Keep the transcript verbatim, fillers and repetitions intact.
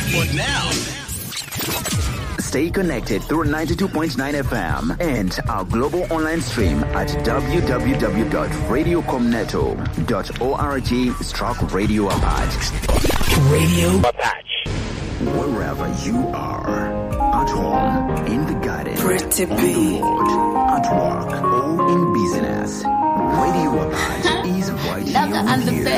But now, stay connected through ninety-two point nine F M and our global online stream at w w w dot radio comneto dot org stroke radio Apache. Radio Apache. Wherever you are, at home, in the garden, Pretty on the road, at work, or in business, Radio Apache is right here with you.